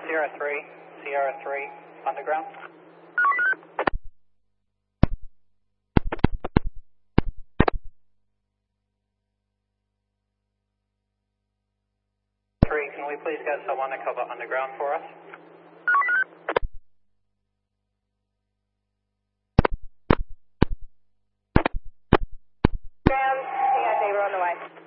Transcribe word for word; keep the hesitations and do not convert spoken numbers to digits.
Sierra three, Sierra three, underground. three, can we please get someone to cover underground for us? Ground, we got David on the way.